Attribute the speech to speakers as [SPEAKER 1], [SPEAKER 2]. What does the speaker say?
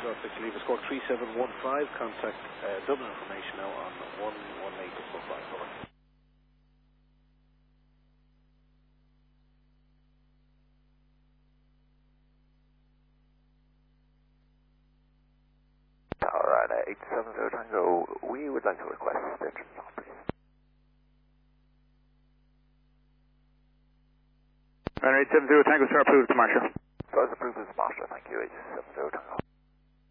[SPEAKER 1] Tango 6 leave score 3715, contact Dublin information now on 11845, over.
[SPEAKER 2] Alright, 870 Tango, we would like to request engine stop, please.
[SPEAKER 3] Alright, 870 Tango, sir, approved to Marshall.
[SPEAKER 2] So as approved as Marsha, thank you, 870 Tango.